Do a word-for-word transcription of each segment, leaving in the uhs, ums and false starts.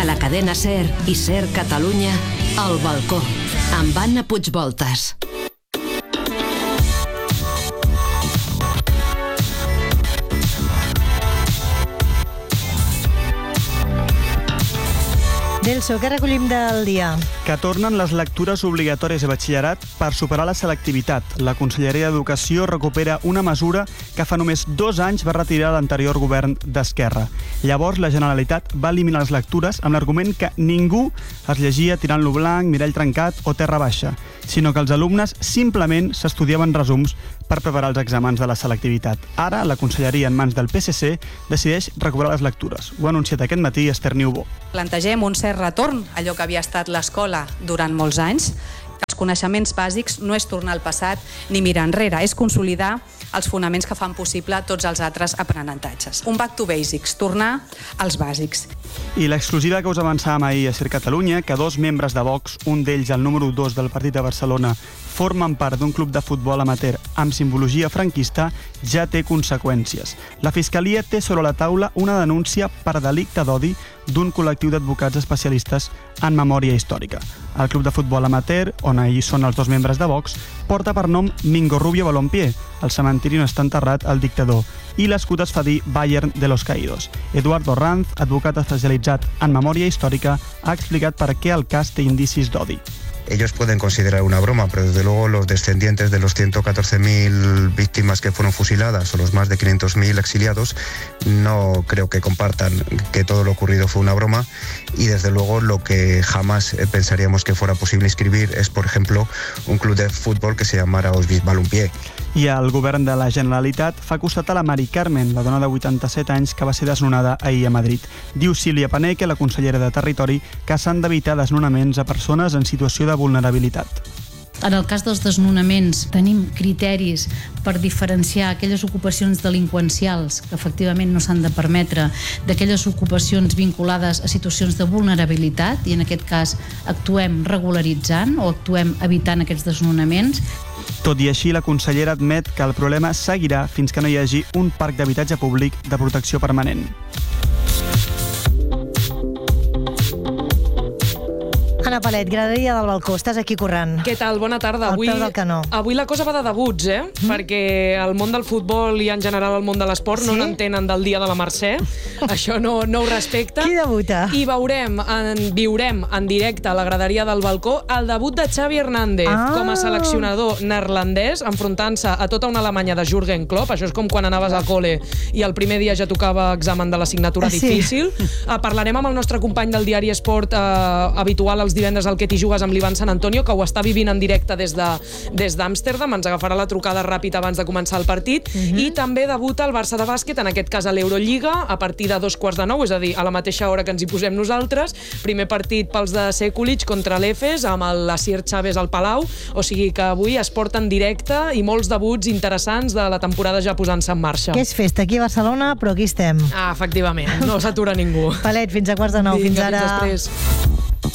A la cadena SER i SER Catalunya, El Balcó, amb Anna Puigvoltas. Delso, què recollim del dia? Que tornen les lectures obligatòries de batxillerat per superar la selectivitat. La Conselleria d'Educació recupera una mesura que fa només dos anys va retirar l'anterior govern d'Esquerra. Llavors, la Generalitat va eliminar les lectures amb l'argument que ningú es llegia Tirant-lo blanc, Mirall trencat o Terra baixa, sinó que els alumnes simplement s'estudiaven resums per preparar els exàmens de la selectivitat. Ara, la Conselleria, en mans del P S C, decideix recuperar les lectures. Ho ha anunciat aquest matí Esther Niubó. Plantegem un cert retorn, allò que havia estat l'escola durant molts anys. Els coneixements bàsics no és tornar al passat ni mirar enrere, és consolidar els fonaments que fan possible tots els altres aprenentatges. Un back to basics, tornar als bàsics. I l'exclusiva que us avançàvem ahir a SER Catalunya, que dos membres de Vox, un d'ells el número dos del Partit de Barcelona, formen part d'un club de futbol amateur amb simbologia franquista, ja té conseqüències. La Fiscalia té sobre la taula una denúncia per delicte d'odi d'un col·lectiu d'advocats especialistes en memòria històrica. El club de futbol amateur, on ahir són els dos membres de Vox, porta per nom Mingo Rubio Balompié, el cementiri on està enterrat el dictador, i l'escut es fa dir Bayern de los Caídos. Eduardo Ranz, advocat especialitzat en memòria històrica, ha explicat per què el cas té indicis d'odi. Ellos pueden considerar una broma, pero desde luego los descendientes de los ciento catorce mil víctimas que fueron fusiladas o los más de quinientos mil exiliados no creo que compartan que todo lo ocurrido fue una broma, y desde luego lo que jamás pensaríamos que fuera posible inscribir es, por ejemplo, un club de fútbol que se llamara Auschwitz Balompié. I el govern de la Generalitat fa costat a la Mari Carmen, la dona de vuitanta-set anys que va ser desnonada ahir a Madrid. Diu Sílvia Paneque, la consellera de Territori, que s'han d'evitar desnonaments a persones en situació de vulnerabilitat. En el cas dels desnonaments tenim criteris per diferenciar aquelles ocupacions delinqüencials que efectivament no s'han de permetre d'aquelles ocupacions vinculades a situacions de vulnerabilitat, i en aquest cas actuem regularitzant o actuem evitant aquests desnonaments. Tot i així, la consellera admet que el problema seguirà fins que no hi hagi un parc d'habitatge públic de protecció permanent. Anna Palet, graderia del Balcó, estàs aquí corrent. Què tal? Bona tarda. Al Avui, peu del canó. Avui la cosa va de debuts, eh? Mm. Perquè el món del futbol i en general el món de l'esport sí? no n'entenen del dia de la Mercè. Això no, no ho respecta. Qui debuta? I veurem, en, viurem en directe a la graderia del Balcó el debut de Xavi Hernández ah. com a seleccionador neerlandès, enfrontant-se a tota una Alemanya de Jürgen Klopp. Això és com quan anaves a col·le i el primer dia ja tocava examen de l'assignatura sí. difícil. Uh, parlarem amb el nostre company del diari Esport uh, habitual els divendres al Que t'hi jugues amb l'Ivan Sant Antonio, que ho està vivint en directe des de des d'Amsterdam. Ens agafarà la trucada ràpid abans de començar el partit. Uh-huh. I també debuta el Barça de bàsquet, en aquest cas a l'Eurolliga, a partir de dos quarts de nou, és a dir, a la mateixa hora que ens hi posem nosaltres. Primer partit pels de Sekulic contra l'Efes, amb l'Asier Chávez al Palau. O sigui que avui es porta en directe i molts debuts interessants de la temporada ja posant-se en marxa. Que és festa aquí a Barcelona, però aquí estem. Ah, efectivament, no s'atura ningú. Palet, fins a quarts de nou. Vinga, fins ara. Fins després.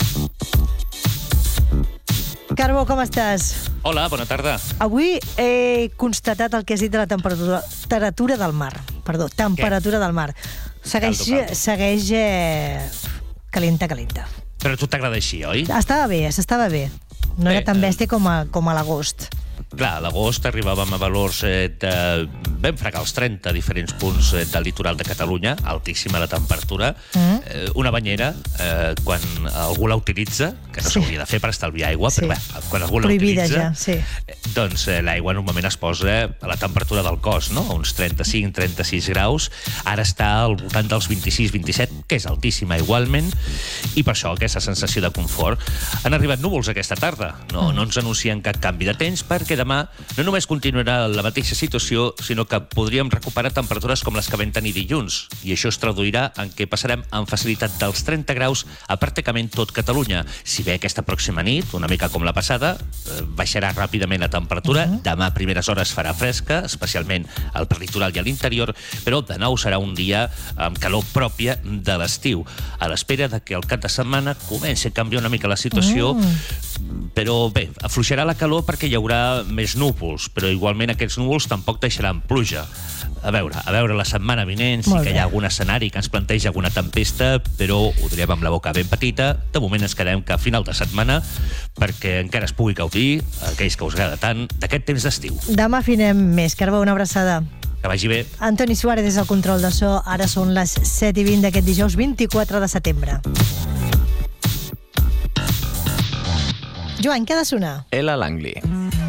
Carbo, com estàs? Hola, bona tarda. Avui he constatat el que has dit de la temperatura, temperatura del mar. Perdó, temperatura Què? del mar. Segueix, caldo, caldo. segueix eh, calenta, calenta. Però a tu t'agrada així, oi? Estava bé, s'estava bé. No bé, era tan bèstia com a, com a l'agost. Clar, a l'agost arribàvem a valors eh, de... Vam fregar els trenta diferents punts eh, del litoral de Catalunya, altíssima la temperatura. Mm. Eh, una banyera, eh, quan algú la utilitza, que no s'hauria sí. de fer per estalviar aigua, sí. però bé, quan algú la Prohibida utilitza, ja, sí. eh, doncs eh, l'aigua normalment es posa a la temperatura del cos, no? Uns trenta-cinc trenta-sis graus. Ara està al voltant dels vint-i-sis vint-i-set, que és altíssima igualment, i per això aquesta sensació de confort. Han arribat núvols aquesta tarda, no, mm. no ens anuncien cap canvi de temps, perquè demà no només continuarà la mateixa situació, sinó que podríem recuperar temperatures com les que vam tenir dilluns. I això es traduirà en què passarem amb facilitat dels trenta graus a pràcticament tot Catalunya. Si bé aquesta pròxima nit, una mica com la passada, baixarà ràpidament la temperatura. Uh-huh. Demà a primeres hores farà fresca, especialment al litoral i a l'interior, però de nou serà un dia amb calor pròpia de l'estiu. A l'espera de que el cap de setmana comenci a canviar una mica la situació, uh-huh. però bé, afluixarà la calor perquè hi haurà més núvols, però igualment aquests núvols tampoc deixaran pluja. a veure, a veure la setmana vinent, sí que hi ha algun escenari que ens planteja alguna tempesta, però ho diríem amb la boca ben petita. De moment ens quedem que a final de setmana, perquè encara es pugui gaudir, aquells que us agrada tant, d'aquest temps d'estiu. Demà afinem més. Carme, una abraçada. Que vagi bé. Antoni Suárez és el control de so. Ara són les set i vint d'aquest dijous vint-i-quatre de setembre. Joan, què ha de sonar? Ella Langley.